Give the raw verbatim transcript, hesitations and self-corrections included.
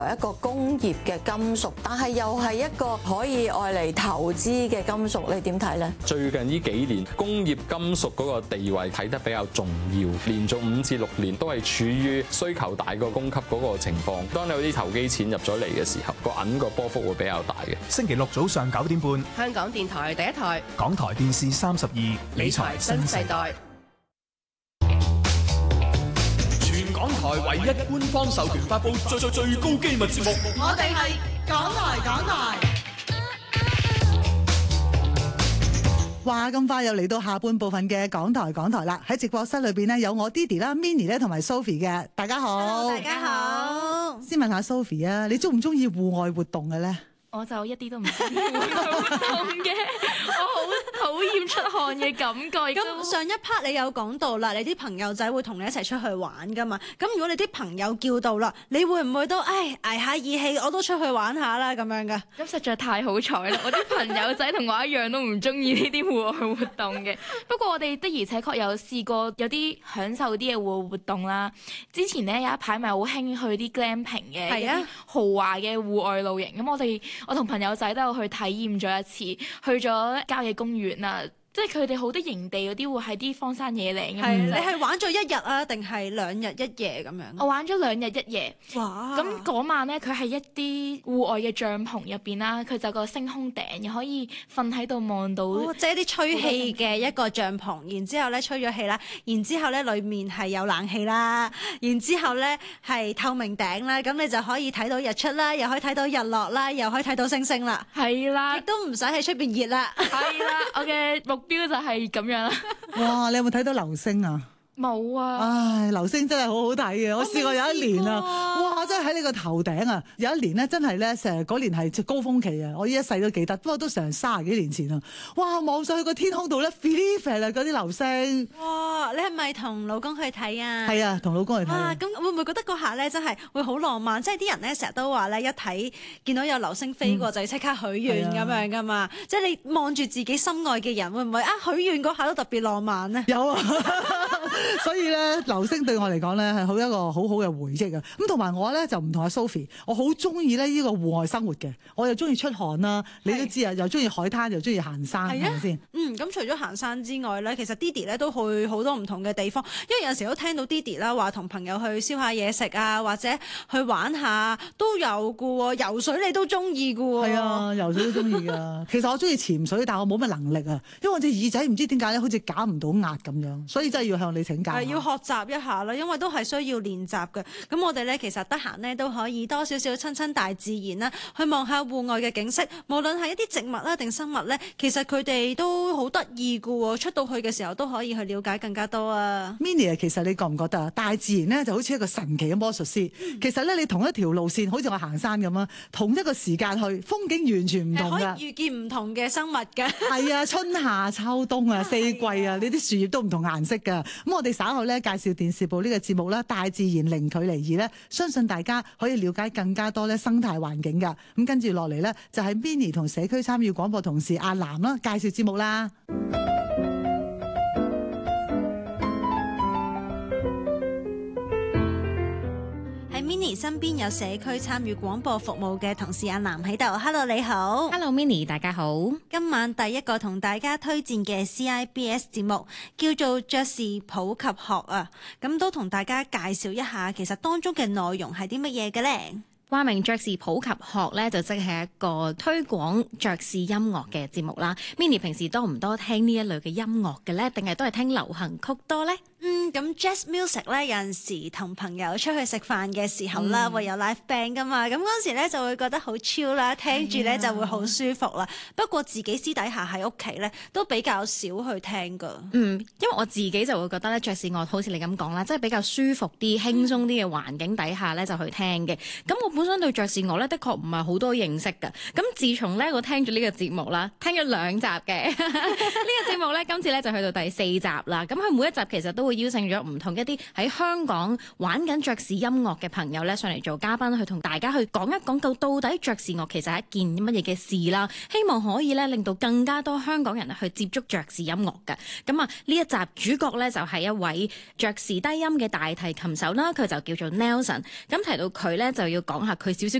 一個工業嘅金屬，但係又係一個可以愛嚟投資嘅金屬，你點睇呢？ 最近呢幾年工業金屬嗰個地位睇得比較重要，連續五至六年都係處於需求大過供給嗰個情況。當有啲投機錢入咗嚟嘅時候，個銀個波幅會比較大嘅。 星期六早上九點半， 香港電台第一台， 港台電視三十二，理財新世代。 全港台唯一官方授權發布最最最高機密節目， 我哋係港台港台。 話咁快又嚟到下半部分嘅港台港台啦！喺直播室裏邊呢，有我 Didi 啦、Minnie 咧同埋 Sophie 嘅，大家好。 Hello， 大家好。 先問下 Sophie 啊，你中唔中意戶外活動嘅咧？ 我就一啲都唔中意戶外活動嘅，我好討厭出汗嘅感覺。 咁上一 part 你有講到啦，你啲朋友仔會同你一齊出去玩噶嘛？咁如果你啲朋友叫到啦，你會唔會都唉捱下義氣，我都出去玩下啦咁樣噶？ 咁實在太好彩啦！我啲朋友仔同我一樣都唔中意呢啲戶外活動嘅。不過我哋的而且確有試過有啲享受啲嘅戶外活動啦。之前呢，有一排咪好興去啲 glamping 嘅，係啊，豪華嘅戶外露營。咁我哋我同朋友仔都有去體驗咗一次，去咗郊野公園啊。即係佢哋好多營地嗰啲會喺啲荒山野嶺咁樣。 你係玩咗一日啊，定係兩日一夜咁樣？ 我玩咗兩日一夜。 哇！ 咁嗰晚咧，佢係一啲戶外嘅帳篷入邊啦，佢就個星空頂，又可以瞓喺度望到。 哦，即係啲吹氣嘅一個帳篷，然之後咧吹咗氣啦，然之後咧裡面係有冷氣啦，然之後咧係透明頂啦，咁你就可以睇到日出啦，又可以睇到日落啦，又可以睇到星星啦。 係啦， 亦都唔使喺出邊熱啦。 係啦，我嘅目標就係咁樣啦。 哇！你有冇睇到流星啊？ 冇啊！ 唉，流星真係好好睇嘅，我試過有一年啊，哇！真係喺你個頭頂啊！有一年咧，真係咧，成日嗰年係高峰期啊！我依一世都記得，不過都成三十幾年前啦。哇！望上去個天空度咧 ，feel 啊嗰啲流星。 哇！你係咪同老公去睇啊？ 係啊，同老公去睇。 哇！咁會唔會覺得嗰下咧真係會好浪漫？即係啲人咧成日都話咧，一睇見到有流星飛過、嗯、就要即刻許願咁樣噶嘛？即係你望住自己心愛嘅人，會唔會啊許願嗰下都特別浪漫咧？ 有啊！所以咧，流星對我嚟講咧係好一個好好嘅回憶啊！咁同埋我咧就唔同阿 Sophie，我好中意咧呢個戶外生活嘅，我又中意出汗啦，你都知啊，又中意海灘，又中意行山，係咪先？ 嗯，咁除咗行山之外咧，其實 Didi 咧都去好多唔同嘅地方，因為有陣時都聽到 Didi 啦話同朋友去燒下嘢食啊，或者去玩下都有嘅喎，游水你都中意嘅喎。 係啊，游水都中意噶。其實我中意潛水，但我冇乜能力啊，因為我隻耳仔唔知點解咧，好似減唔到壓咁樣，所以真係要向你請教。 要學習一下啦，因為都係需要練習嘅。咁我哋咧其實得閒咧都可以多少少親親大自然啦，去望下戶外嘅景色。無論係一啲植物啦定生物咧，其實佢哋都好得意㗎喎。出到去嘅時候都可以去了解更加多啊。 Minnie 啊，其實你覺唔覺得啊？大自然咧就好似一個神奇嘅魔術師。嗯、其實咧你同一條路線，好似我行山咁啊，同一個時間去，風景完全唔同㗎。 可以遇見唔同嘅生物㗎。 係啊，春夏秋冬啊，四季啊，呢啲樹葉都唔同顏色㗎。咁我哋稍後咧介紹電視部呢個節目啦，大自然零距離二咧，相信大家可以了解更加多咧生態環境㗎。咁跟住落嚟咧，就係 Minnie 同社區參與廣播同事阿南啦，介紹節目啦。 Minnie 身邊有社區參與廣播服務嘅同事阿南喺度 ，Hello 你好 ，Hello Minnie 大家好。 今晚第一個同大家推薦嘅 C I B S 節目叫做爵士普及學啊，咁都同大家介紹一下，其實當中嘅內容係啲乜嘢嘅咧？ 話明爵士普及學咧，就即係一個推廣爵士音樂嘅節目啦。Minnie 平時多唔多聽呢一類嘅音樂嘅咧？定係都係聽流行曲多咧？ 嗯，咁 jazz music 咧，有陣時同朋友出去食飯嘅時候啦，嗯、會有 live band 噶嘛，咁嗰時咧就會覺得好 chill 啦，聽住咧就會好舒服啦。不過自己私底下喺屋企咧都比較少去聽噶。 嗯，因為我自己就會覺得咧爵士樂好似你咁講啦，即係比較舒服啲、輕鬆啲嘅環境底下咧就去聽嘅。咁我本身對爵士樂咧的確唔係好多認識㗎。咁自從咧我聽咗呢個節目啦，聽咗兩集嘅呢個節目咧，今次咧就去到第四集啦。咁佢每一集其實都會邀請咗唔同一啲喺香港玩緊爵士音樂嘅朋友咧上嚟做嘉賓，去同大家去講一講到到底爵士樂其實係一件乜嘢嘅事啦。希望可以咧令到更加多香港人去接觸爵士音樂嘅。咁啊呢一集主角咧就係一位爵士低音嘅大提琴手啦，佢就叫做 Nelson。咁提到佢咧就要講下下佢少少